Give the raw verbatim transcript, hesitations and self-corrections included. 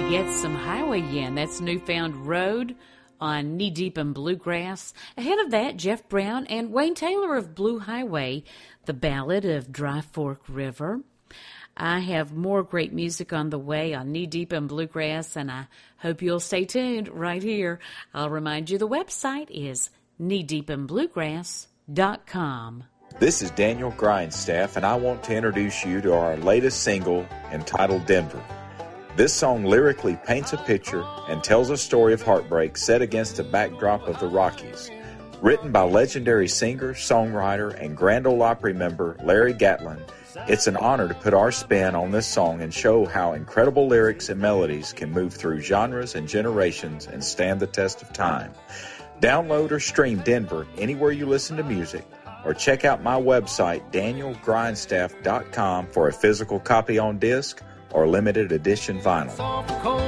to get some highway in. That's Newfound Road on Knee Deep in Bluegrass. Ahead of that, Jeff Brown and Wayne Taylor of Blue Highway, the Ballad of Dry Fork River. I have more great music on the way on Knee Deep in Bluegrass, and I hope you'll stay tuned right here. I'll remind you the website is knee deep in bluegrass dot com. This is Daniel Grindstaff, and I want to introduce you to our latest single entitled Denver. This song lyrically paints a picture and tells a story of heartbreak set against a backdrop of the Rockies. Written by legendary singer, songwriter, and Grand Ole Opry member Larry Gatlin, it's an honor to put our spin on this song and show how incredible lyrics and melodies can move through genres and generations and stand the test of time. Download or stream Denver anywhere you listen to music, or check out my website, daniel grindstaff dot com, for a physical copy on disc or limited edition vinyl.